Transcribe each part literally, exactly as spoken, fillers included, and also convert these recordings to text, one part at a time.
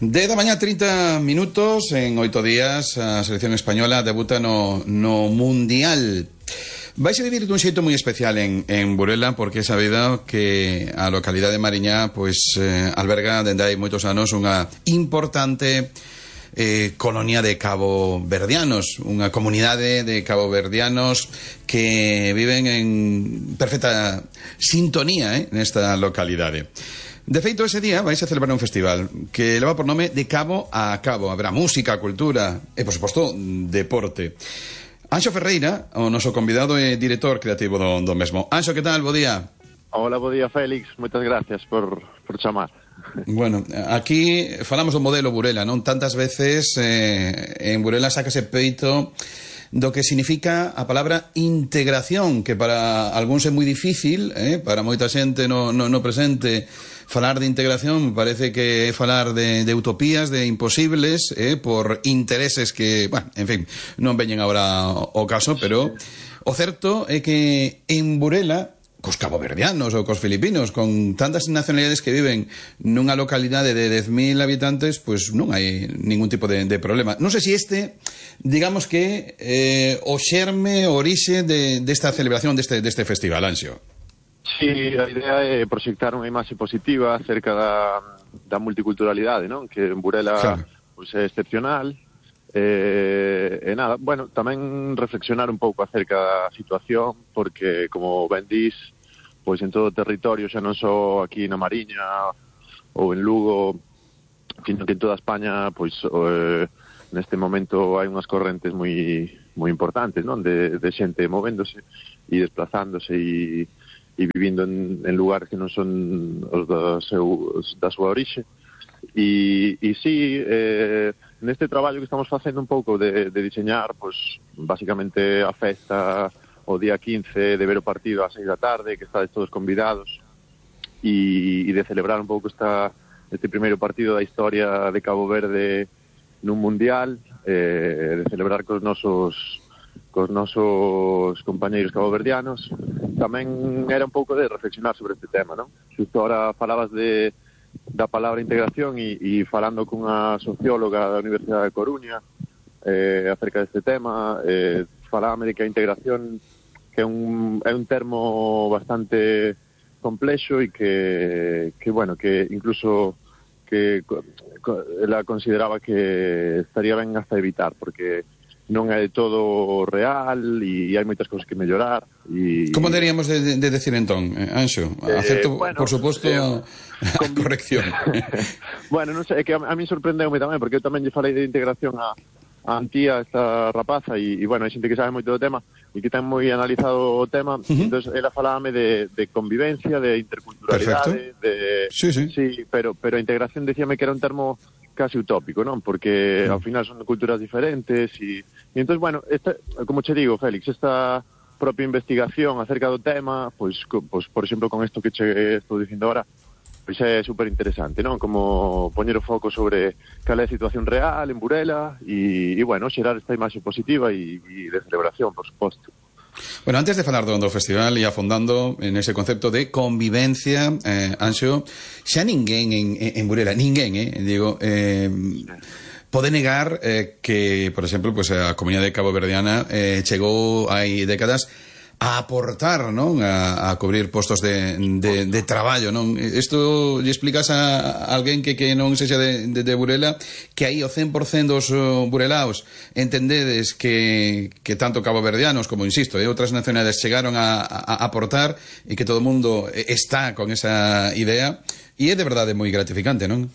dez da mañá, trinta minutos. En oito días a selección española debuta no, no Mundial. Vais a vivir dun xeito moi especial en, en Burela, porque é sabido que a localidade de Mariñá pois, eh, alberga dende hai moitos anos unha importante eh, colonia de caboverdianos, unha comunidade de caboverdianos que viven en perfecta sintonía eh, nesta localidade. De feito, ese día vais a celebrar un festival que leva por nome De Cabo a Cabo. Habrá música, cultura e, por suposto, deporte. Anxo Ferreira, o noso convidado e director creativo do, do mesmo. Anxo, que tal? Bo día. Hola, bo día, Félix. Moitas gracias por, por chamar. Bueno, aquí falamos do modelo Burela, non? Tantas veces eh, en Burela sácase peito do que significa a palabra integración, que para algúns é moi difícil, eh? Para moita xente no, no, no presente falar de integración me parece que é falar de, de utopías, de imposibles, eh? Por intereses que, bueno, en fin, non veñen agora o caso, pero o certo é que en Burela, cos caboverdianos ou cos filipinos, con tantas nacionalidades que viven nunha localidade de dez mil habitantes, pois non hai ningún tipo de, de problema. Non sei se este, digamos que eh, o xerme, o orixe de, desta celebración deste, deste festival, Anxo. Sí, a idea é proxectar unha imaxe positiva acerca da, da multiculturalidade, non? Que en Burela claro. Pois, é excepcional. Eh, e nada, bueno, tamén reflexionar un pouco acerca da situación, porque, como ben dís, pois en todo o territorio, xa non só aquí na Mariña ou en Lugo, sino que en toda España, pois eh, neste momento hai unhas correntes moi moi importantes, non? De, de xente movéndose e desplazándose e, e vivindo en, en lugares que non son os da, seu, da súa orixe. E, e sí, eh, neste traballo que estamos facendo un pouco de, de diseñar, pois, basicamente a festa o día quince, de ver o partido ás seis da tarde, que estades todos convidados, e, e de celebrar un pouco esta, este primeiro partido da historia de Cabo Verde nun Mundial, eh, de celebrar cos nosos cos nosos compañeiros caboverdianos. Tamén era un pouco de reflexionar sobre este tema, non? Xusto ahora falabas de da palabra integración e, e falando cunha socióloga da Universidade de Coruña eh, acerca deste tema, eh, falábame de que a integración que é un, é un termo bastante complexo e que, que bueno, que incluso que ela consideraba que estaría ben hasta evitar, porque non é de todo real e hai moitas cousas que mellorar. E... Como deberíamos de, de decir entón, Anxo? Acepto, eh, bueno, por suposto, eh, a corrección. Bueno, non sei, é que a, a mí sorprendeume tamén, porque eu tamén lle falei de integración a, a Antía, esta rapaza, e, e bueno, hai xente que sabe moito do tema e que ten moi analizado o tema, uh-huh. Entón ela falábame de, de convivencia, de interculturalidade, de... Sí, sí. Sí, pero, pero a integración decíame que era un termo casi utópico, non? Porque ao final son culturas diferentes e, e entón, bueno, esta, como che digo, Félix, esta propia investigación acerca do tema, pois, pois por exemplo, con isto que che estou dicindo agora, pois é super interesante, non? Como poñer o foco sobre cal é a situación real en Burela e, e bueno, xerar esta imaxe positiva e, e de celebración, por suposto. Bueno, antes de falar do, do festival e afondando en ese concepto de convivencia, eh, Anxo, xa ninguén en, en Burela, ninguén, eh, digo, eh, pode negar eh, que, por exemplo, pues, a comunidade caboverdiana eh, chegou hai décadas a aportar, non? A, a cubrir postos de, de, de traballo, non? Isto lle explicas a alguén que, que non sexa de, de, de Burela, que aí o cen por cento dos uh, burelaos entendedes que, que tanto caboverdianos como, insisto, e outras nacionalidades chegaron a, a, a aportar e que todo o mundo está con esa idea e é de verdade moi gratificante, non?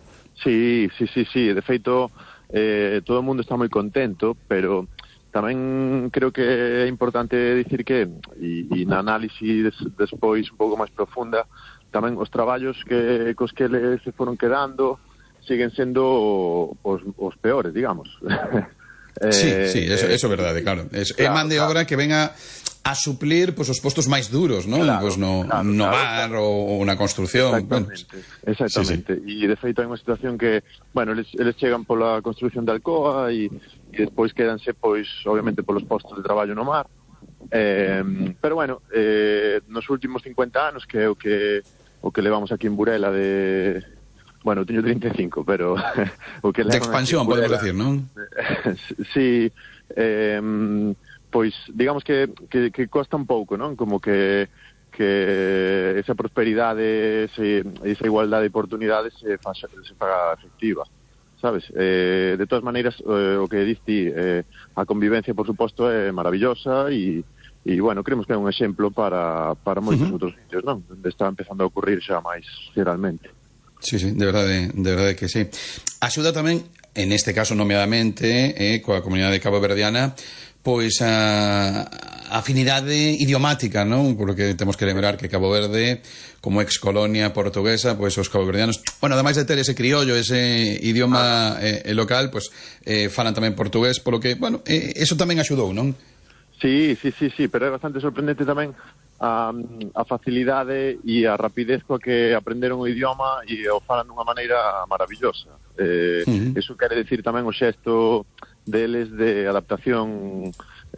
Sí, sí, sí, sí. De feito, eh, todo o mundo está moi contento, pero tamén creo que é importante dicir que, e, e na análise des, despois un pouco máis profunda, tamén os traballos que cos que se foron quedando siguen sendo os, os peores, digamos. eh, sí, sí, eso, eso é verdade, claro. É claro, man de obra claro. Que venga a suplir pues, os postos máis duros, non? Claro, pues no, claro, no claro, bar claro. Ou na construción. Exactamente, bueno, exactamente. Sí, sí. E de feito hai unha situación que, bueno, eles, eles chegan pola construción de Alcoa e, e despois quedanse, pois, obviamente, polos postos de traballo no mar. Eh, pero, bueno, eh, nos últimos cincuenta anos, que é o que, o que levamos aquí en Burela de, bueno, eu teño trinta e cinco, pero o que de expansión, podemos decir, non? Sí, eh, pois digamos que, que, que costa un pouco, non? Como que que esa prosperidade, ese, esa igualdade de oportunidades se faga, se faga efectiva, sabes? Eh, de todas maneiras, eh, o que diste, eh, a convivencia, por suposto, é maravillosa e E, bueno, creemos que é un exemplo para, para moitos uh-huh. outros sitios, non? Onde está empezando a ocurrir xa máis geralmente. Sí, sí, de verdade, de verdade que sí. Axuda tamén, en este caso nomeadamente, eh, coa comunidade caboverdiana, pois a afinidade idiomática, non? Porque temos que lembrar que Cabo Verde, como ex-colonia portuguesa, pois os caboverdianos, bueno, ademais de ter ese criollo, ese idioma ah. eh, local, pois eh, falan tamén portugués, polo que, bueno, eh, eso tamén axudou, non? Sí, sí, sí, sí, pero é bastante sorprendente tamén a, a facilidade e a rapidez coa que aprenderon o idioma e o falan dunha maneira maravillosa. Eh, uh-huh. Eso quere decir tamén o xesto deles de adaptación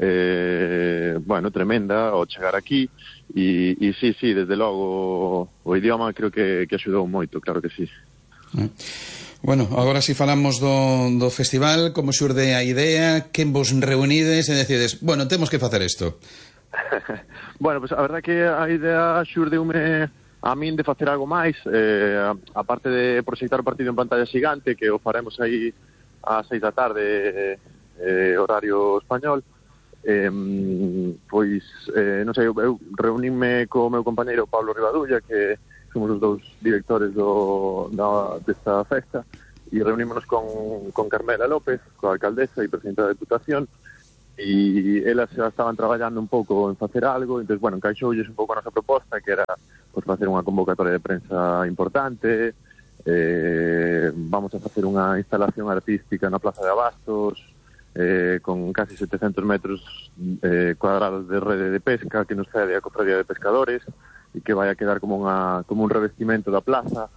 eh, bueno, tremenda ao chegar aquí e, e sí, sí, desde logo o idioma creo que, que axudou moito, claro que sí. Uh-huh. Bueno, agora si falamos do, do festival, como xurde a idea, quen vos reunides e decides, bueno, temos que facer isto? Bueno, pues a verdade que a idea xurdeume a min de facer algo máis, eh, a parte de proxectar o partido en pantalla xigante, que o faremos aí ás seis da tarde, eh, horario español, eh, pois, eh, non sei, eu, eu reuníme co meu compañeiro Pablo Rivadulla, que somos os dous directores do, da, desta festa, e reunímonos con, con Carmela López, coa alcaldesa e presidenta da Deputación, e elas xa estaban traballando un pouco en facer algo, entón, bueno, encaixoulles un pouco a nosa proposta, que era pues, facer unha convocatoria de prensa importante, eh, vamos a facer unha instalación artística na Plaza de Abastos, eh, con casi setecentos metros eh, cuadrados de rede de pesca que nos cede a Cofradía de Pescadores, e que vai a quedar como unha como un revestimento da plaza.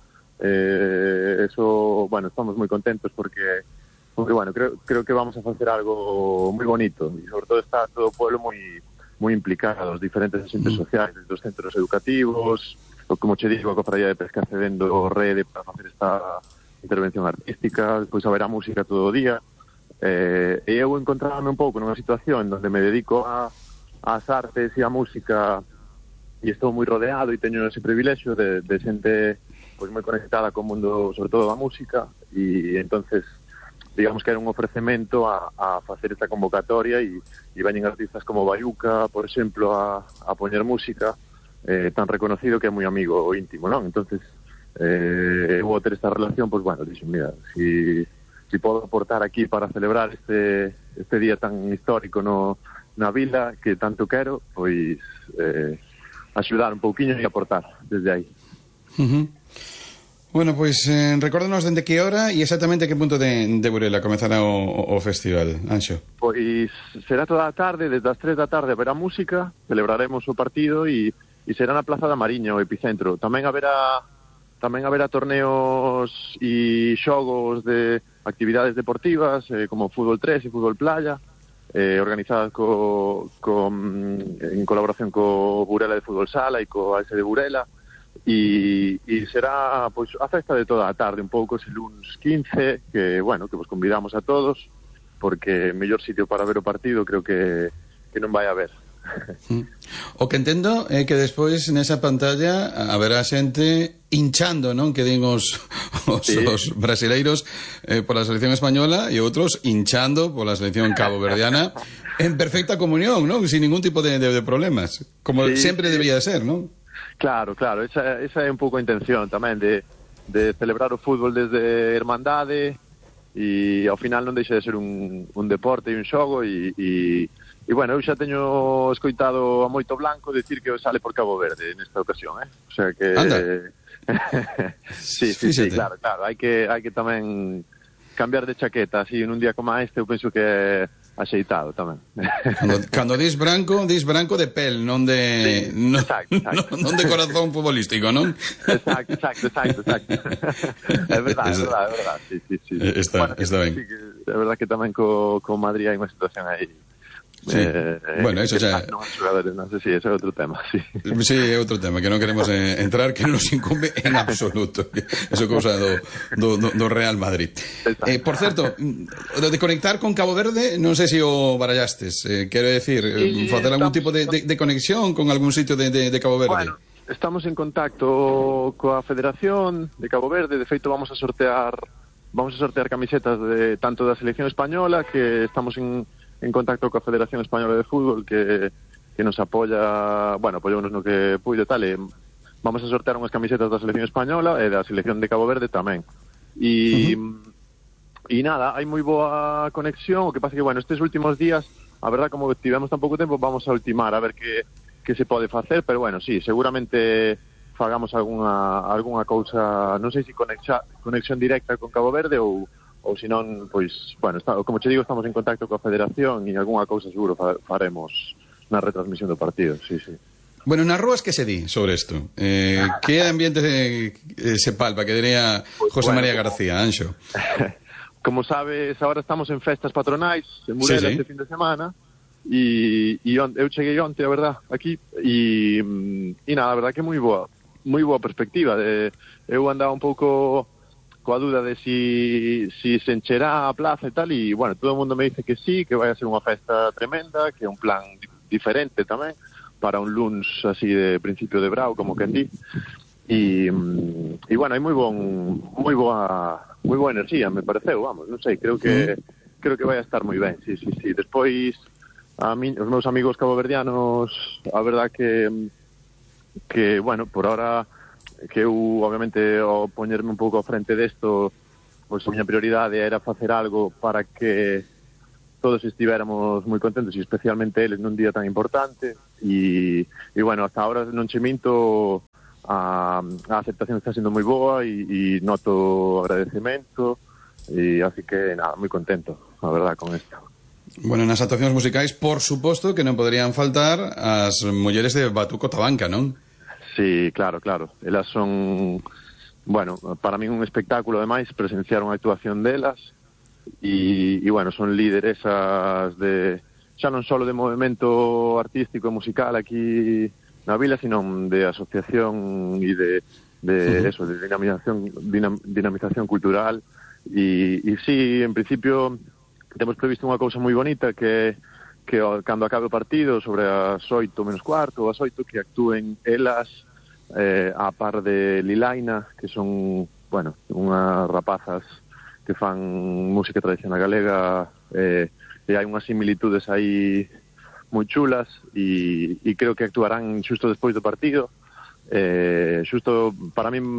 Eh, eso, bueno, estamos moi contentos porque porque bueno, creo creo que vamos a facer algo moi bonito e sobre todo está todo o pueblo moi moi implicado, os diferentes agentes sociais, desde os centros educativos, o como che digo, a Cofradía de Pesca cedendo rede para facer esta intervención artística, depois haberá música todo o día. Eh, e eu encontrarme un pouco nunha situación onde me dedico a ás artes e a música e estou moi rodeado e teño ese privilexio de, de xente pois moi conectada co mundo, sobre todo da música, e entonces digamos que era un ofrecemento a, a facer esta convocatoria e, e veñen artistas como Bayuca, por exemplo, a, a poñer música, eh, tan reconocido que é moi amigo o íntimo, non? Entonces eh, eu vou ter esta relación, pois bueno, dixo, mira, si, si podo aportar aquí para celebrar este, este día tan histórico no, na vila que tanto quero, pois eh, axudar un pouquiño e aportar desde aí. Uh-huh. Bueno, pois pues, eh, recórdanos dende que hora e exactamente que punto de, de Burela comezará o, o festival, Anxo. Pois será toda a tarde, desde as tres da tarde haberá música, celebraremos o partido e, e será na Plaza da Mariña, o epicentro. Tamén haberá tamén haberá torneos e xogos de actividades deportivas, eh, como fútbol tres e fútbol playa, eh, organizadas co, co, en colaboración co Burela de Fútbol Sala e co A S de Burela, e, e será pois, a festa de toda a tarde, un pouco ese luns quince, que, bueno, que vos convidamos a todos, porque mellor sitio para ver o partido creo que, que non vai haber. O que entendo é que despois nesa pantalla haberá xente hinchando, non? Que din os, os, sí. os brasileiros eh, pola selección española e outros hinchando pola selección caboverdiana en perfecta comunión, non? Sin ningún tipo de, de, de problemas, como sí, sempre sí. Debía ser, non? Claro, claro, esa, esa é un pouco a intención tamén de, de celebrar o fútbol desde Hermandade e ao final non deixa de ser un, un deporte e un xogo e, e E, bueno, eu xa teño escoitado a Moito Blanco decir que sale por Cabo Verde nesta ocasión, eh? O sea que... sí, sí, sí, claro, claro. Hai que, hai que tamén cambiar de chaqueta, así, en un día como este, eu penso que é axeitado tamén. Cando, cando dis branco, dis branco de pel, non de... Sí, non, exacto, exacto. Non, non de corazón futbolístico, non? Exacto, exacto, exacto, exacto. É verdade, é verdade, é verdade. Sí, sí, sí. Está, bueno, está ben. Sí, é verdade que tamén co, co Madrid hai unha situación aí Sí, eh, bueno, eso xa... Non os xogadores, non sei, si, ese é outro tema, sí. Sí, é outro tema, que non queremos eh, entrar, que non nos incumbe en absoluto. Eso é cousa do, do, do Real Madrid. Eh, por certo, de conectar con Cabo Verde, non sei se o barallastes. Eh, quero decir, sí, facer algún tipo de, de, de conexión con algún sitio de, de, de Cabo Verde. Bueno, estamos en contacto coa Federación de Cabo Verde. De feito, vamos a sortear vamos a sortear camisetas de tanto da selección española, que estamos en en contacto coa Federación Española de Fútbol, que, que nos apoya, bueno, apoyounos no que puido e tal, e vamos a sortear unhas camisetas da selección española e da selección de Cabo Verde tamén. E, uh-huh. e nada, hai moi boa conexión, o que pasa que, bueno, estes últimos días, a verdad, como tivemos tan pouco tempo, vamos a ultimar a ver que, que se pode facer, pero bueno, sí, seguramente fagamos algunha, algunha cousa, non sei se conexa, conexión directa con Cabo Verde ou ou senón, pois, bueno, está, como che digo, estamos en contacto coa Federación e algunha cousa seguro faremos na retransmisión do partido, sí, sí. Bueno, nas rúas que se di sobre isto? Eh, que ambiente se, eh, se palpa, que diría pues, José bueno, María García, Anxo? Como sabes, agora estamos en festas patronais en Burela, sí, sí, este fin de semana, e, e on, eu cheguei onte, a verdad, aquí, e, e nada, a verdad que moi boa, moi boa perspectiva. De, eu andaba un pouco coa duda de si, si se encherá a plaza e tal, e, bueno, todo o mundo me dice que sí, que vai a ser unha festa tremenda, que é un plan diferente tamén, para un luns así de principio de brao, como quen di, e, e bueno, hai moi bon, moi boa, moi boa enerxía, me pareceu, vamos, non sei, creo que mm. creo que vai a estar moi ben, sí, sí, sí. Despois, a mí, os meus amigos caboverdianos, a verdad que, que, bueno, por ahora, que eu, obviamente, ao poñerme un pouco ao frente desto, pois a miña prioridade era facer algo para que todos estivéramos moi contentos, e especialmente eles nun día tan importante, e, e bueno, hasta ahora non che minto, a, a aceptación está sendo moi boa, e, e noto agradecemento, e así que, nada, moi contento, a verdad, con isto. Bueno, nas actuacións musicais, por suposto, que non poderían faltar as mulleres de Batuco Tabanca, non? Sí, claro, claro. Elas son, bueno, para mí un espectáculo, ademais, presenciar unha actuación delas, e, e bueno, son lideresas de, xa non só de movimento artístico e musical aquí na vila, sino de asociación e de, de uh-huh. eso, de dinamización, dinam, dinamización cultural, e, e sí, en principio, temos previsto unha cousa moi bonita, que que cando acabe o partido, sobre as oito menos cuarto, ou as oito, que actúen elas eh, a par de Lilaina, que son, bueno, unhas rapazas que fan música tradicional galega, eh, e hai unhas similitudes aí moi chulas, e, e creo que actuarán xusto despois do partido. Eh, xusto, para mí,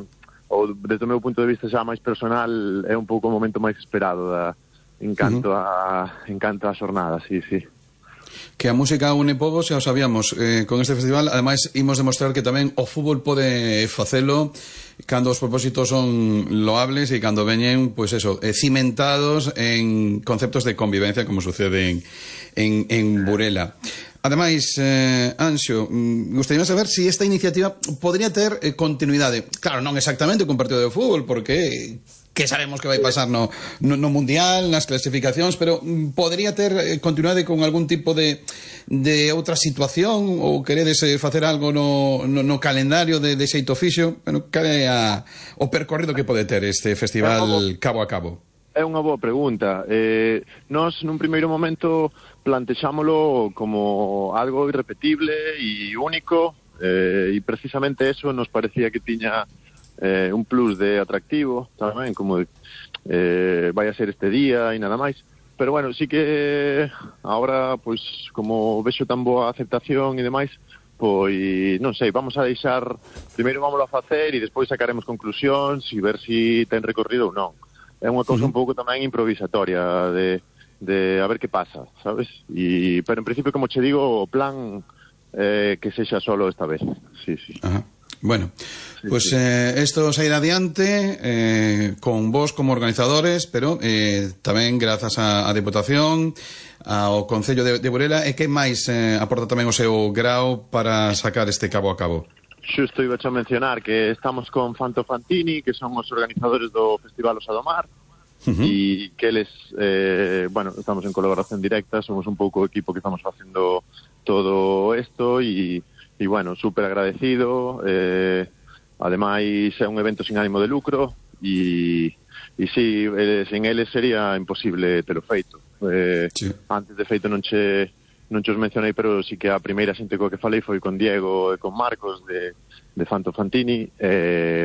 ou desde o meu punto de vista xa máis personal, é un pouco o momento máis esperado da encanto uh-huh. a encanto a xornada, sí, sí. Que a música une povos, xa o sabíamos, eh, con este festival. Ademais, imos demostrar que tamén o fútbol pode facelo cando os propósitos son loables e cando veñen, pois pues eso, eh, cimentados en conceptos de convivencia, como sucede en, en, en Burela. Ademais, eh, Anxo, gustaría saber se si esta iniciativa podría ter eh, continuidade. Claro, non exactamente con partido de fútbol, porque que sabemos que vai pasar no, no, no Mundial, nas clasificacións, pero podría ter eh, continuidade con algún tipo de, de outra situación, ou queredes eh, facer algo no, no, no calendario de, de xeito fixo? Bueno, cal é a, o percorrido que pode ter este festival cabo a cabo? É unha boa pregunta. Eh, nós, nun primeiro momento, plantexámolo como algo irrepetible e único, eh, e precisamente eso nos parecía que tiña eh, un plus de atractivo tamén, como eh, vai a ser este día e nada máis. Pero bueno, sí que agora, pois, como vexo tan boa aceptación e demais, pois, non sei, vamos a deixar, primeiro vámoslo a facer e despois sacaremos conclusións e ver se si ten recorrido ou non. É unha cousa un pouco tamén improvisatoria de, de a ver que pasa, sabes? E, pero en principio, como che digo, o plan eh, que sexa solo esta vez. Sí, sí. Ajá. Bueno, sí, pues sí. Eh, esto se irá adiante eh, con vos como organizadores, pero eh, tamén grazas á Deputación, ao Concello de, de Burela, e que máis eh, aporta tamén o seu grao para sacar este cabo a cabo? Xusto iba a mencionar que estamos con Fanto Fantini, que son os organizadores do Festival Osa do Mar, uh-huh. E que eles, eh, bueno, estamos en colaboración directa, somos un pouco o equipo que estamos facendo todo isto e, e bueno, super agradecido, eh, ademais é un evento sin ánimo de lucro e, e si, eh, sin eles sería imposible telo feito. Eh, sí. Antes de feito non che non che os mencionei, pero sí que a primeira xente coa que falei foi con Diego e con Marcos de, de Fanto Fantini, eh,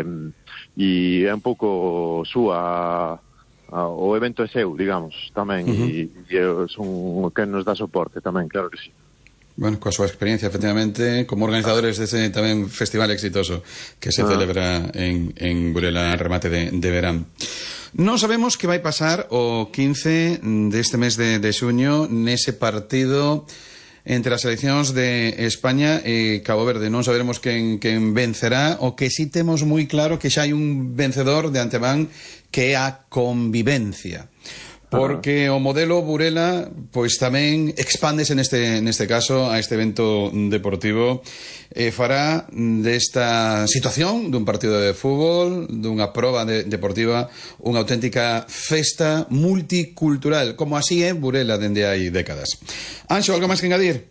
e é un pouco súa a, o evento é seu, digamos, tamén, uh-huh. e, e son o que nos dá soporte tamén, claro que sí. Bueno, coa súa experiencia, efectivamente, como organizadores dese tamén festival exitoso que se ah. celebra en, en Burela a remate de, de verán. Non sabemos que vai pasar o quince deste mes de, de xuño nese partido entre as seleccións de España e Cabo Verde. Non saberemos quen, quen vencerá, o que sí temos moi claro que xa hai un vencedor de antemán, que é a convivencia. Porque o modelo Burela pois tamén expándese neste, neste caso a este evento deportivo e fará desta situación dun partido de fútbol, dunha proba de, deportiva, unha auténtica festa multicultural, como así é Burela dende hai décadas. Anxo, algo máis que engadir?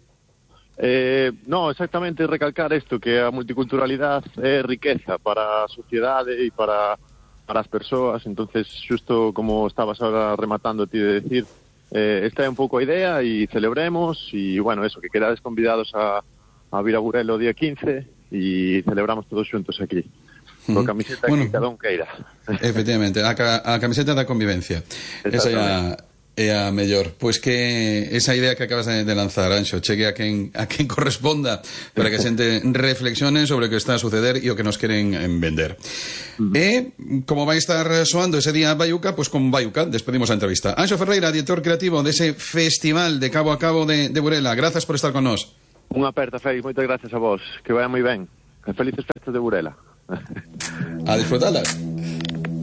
Eh, no, exactamente recalcar isto, que a multiculturalidade é riqueza para a sociedade e para para as persoas. Entonces, xusto como estabas ahora rematando ti de decir, eh, esta é un pouco a idea e celebremos e, bueno, eso, que quedades convidados a, a vir a Burela o día quince e celebramos todos xuntos aquí. Uh-huh. Con camiseta bueno, que cada un queira. Efectivamente, a, a camiseta da convivencia. Esa é a, é a mellor. Pois que esa idea que acabas de lanzar, Anxo, chegue a quen, a quen corresponda para que a xente reflexione sobre o que está a suceder e o que nos queren vender. Uh-huh. E, como vai estar soando ese día Baiuca, pois con Baiuca despedimos a entrevista. Anxo Ferreira, director creativo dese festival de cabo a cabo de, de Burela. Grazas por estar con nós. Unha aperta, Félix, moitas gracias a vos. Que vaya moi ben. Felices festas de Burela. A disfrutarlas.